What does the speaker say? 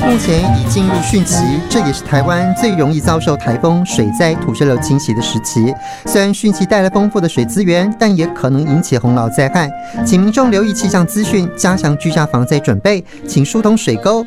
目前已进入汛期，这也是台湾最容易遭受台风、水灾、土石流侵袭的时期。虽然汛期带来丰富的水资源，但也可能引起洪涝灾害，请民众留意气象资讯，加强居家防灾准备，请疏通水沟，